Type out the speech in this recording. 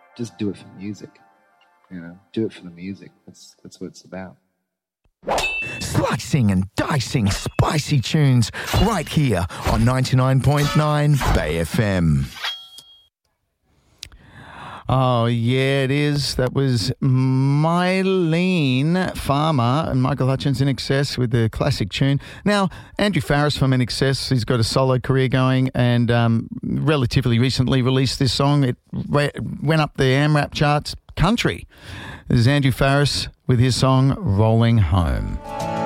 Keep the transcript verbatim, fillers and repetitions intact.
just do it for music. You know, do it for the music. That's that's what it's about. Slicing and dicing spicy tunes right here on ninety-nine point nine Bay F M. Oh, yeah, it is. That was Mylene Farmer and Michael Hutchence, In Excess, with the classic tune. Now, Andrew Farriss from In Excess, he's got a solo career going and um, relatively recently released this song. It re- went up the AMRAP charts country. This is Andrew Farriss with his song Rolling Home.